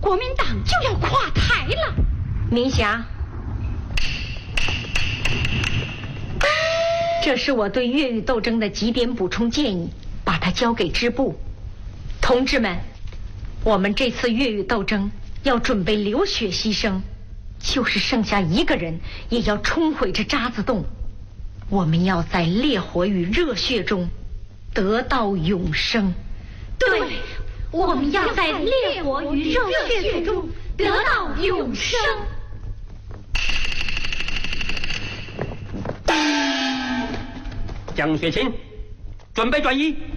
国民党就要垮台了。 明霞，这是我对粤语斗争的几点补充建议，把它交给支部。同志们，我们这次粤语斗争要准备流血牺牲，就是剩下一个人也要冲毁这渣滓洞。我们要在烈火与热血中得到永生。 对，我们要在烈火与热血中得到永生。 蒋学勤，准备转移。